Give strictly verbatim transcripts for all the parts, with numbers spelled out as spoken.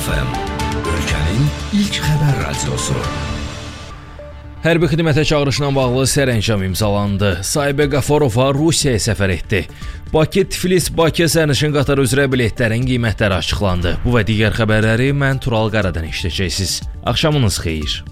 F M, ölkənin ilk xəbər radiosu. Hərbi xidmətə çağırışla bağlı sərəncam imzalandı. Sahibə Qafarova Rusiyaya səfər etdi. Bakı-Tiflis-Bakı sərnişin qatarı üzrə biletlərin qiymətləri açıqlandı. Bu və digər xəbərləri mən Tural Qaradan eşidəcəksiniz. Axşamınız xeyir.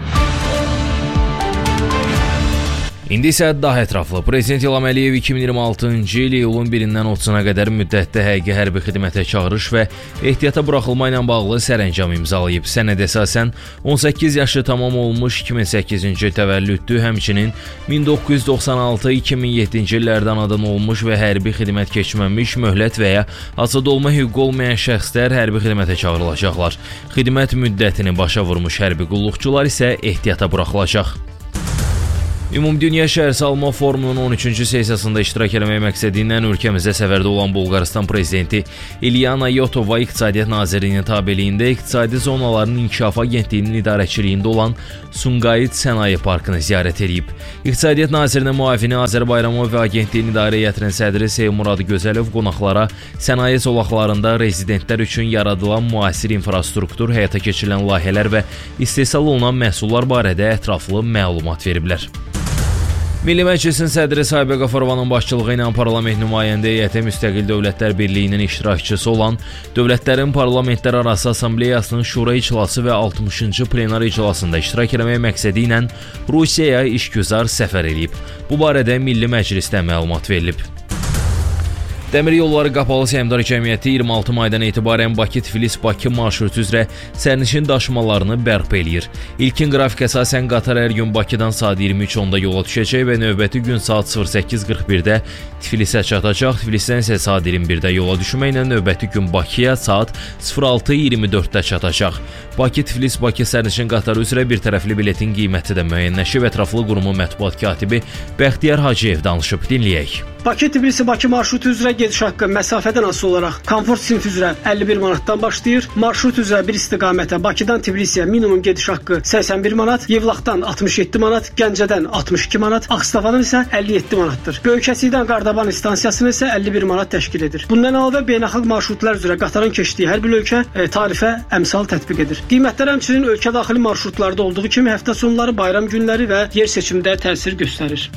İndi isə daha ətraflı. Prezident İlham Əliyev iki min iyirmi altıncı il iyulun birindən otuzuna qədər müddətdə həqiqi hərbi xidmətə çağırış və ehtiyata buraxılma ilə bağlı sərəncam imzalayıb. Sənədə əsasən on səkkiz yaşı tamam olmuş iki min səkkizinci il təvəllüdlü, həmçinin min doqquz yüz doxsan altı iki min yeddinci illərdə anadan olmuş və hərbi xidmət keçməmiş, möhlət və ya azad olma hüququ olmayan şəxslər hərbi xidmətə çağırılacaqlar. Xidmət müddətini başa vurmuş hərbi qulluqçular isə ehtiyata buraxılacaq. Ümumdünya Şəhərsalma Forumunun on üçüncü sessiyasında iştirak etmək məqsədi ilə ölkəmizdə səfərdə olan Bolqarıstan prezidenti İlyana Yotova İqtisadiyyat Nazirliyinin tabeliyində İqtisadi Zonaların İnkişafı Agentliyinin idarəçiliyində olan Sumqayıt Sənaye Parkını ziyarət edib. İqtisadiyyat Nazirinin müavini Azər Bayramov və agentliyin idarə heyətinin sədri Seymurad Gözəlov qonaqlara sənaye zolaqlarında rezidentlər üçün yaradılan müasir infrastruktur, həyata keçirilən layihələr və istehsal olunan məhsullar barədə ətraflı məlumat veriblər. Milli Məclisin sədri Sahibə Qafarovanın başçılığı ilə parlament nümayəndə heyəti Müstəqil Dövlətlər Birliyinin iştirakçısı olan Dövlətlərin Parlamentlərarası Assambleyasının Şura iclası və altmışıncı plenar iclasında iştirak etmək məqsədi ilə Rusiyaya işgüzar səfər edib. Bu barədə Milli Məclisdə məlumat verilib. Dəmir Yolları Qapalı Səhmdar Cəmiyyəti iyirmi altı maydan etibarən Bakı-Tiflis-Bakı marşrutu üzrə sərnişin daşımalarını bərpa eləyir. İlkin qrafik əsasən qatar hər gün Bakıdan saat iyirmi üç onda yola düşəcək və növbəti gün saat sıfır səkkiz qırx birdə Tiflisə çatacaq. Tiflisdən isə saat iyirmi birdə yola düşməklə növbəti gün Bakıya saat sıfır altı iyirmi dörddə çatacaq. Bakı-Tiflis-Bakı sərnişin qatarı üzrə bir tərəfli biletin qiyməti də müəyyənləşib. Ətraflı qurumun mətbuat katibi Bəxtiyar Hacıyev danışıb, dinləyək. Bakı-Tbilisi-Bakı marşrutu üzrə gediş haqqı məsafədən asılı olaraq komfort sinfi üzrə əlli bir manatdan başlayır. Marşrut üzrə bir istiqamətə Bakıdan Tbilisiyə minimum gediş haqqı səksən bir manat, Yevlaxdan altmış yeddi manat, Gəncədən altmış iki manat, Ağstafadan isə əlli yeddi manatdır. Böyükəsidən Qardaban stansiyasını isə əlli bir manat təşkil edir. Bundan əlavə beynəlxalq marşrutlar üzrə qatarın keçdiyi hər bir ölkə e, tarifə əmsal tətbiq edir. Qiymətlər həmçinin ölkə daxili marşrutlarda olduğu kimi həftə sonları, bayram günləri və yer seçimində təsir göstərir.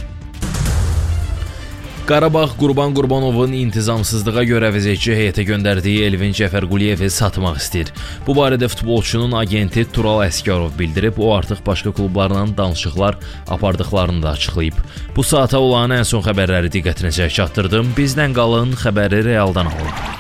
Qarabağ Qurban Qurbanovun intizamsızlığa görə vəzifəçi heyətə göndərdiyi Elvin Cəfərquliyevi satmaq istəyir. Bu barədə futbolçunun agenti Tural Əsgərov bildirib, o artıq başqa klublarla danışıqlar apardıqlarını da açıqlayıb. Bu saata olan ən son xəbərləri diqqətinizə çatdırdım. Bizdən qalın, xəbəri realdan alın.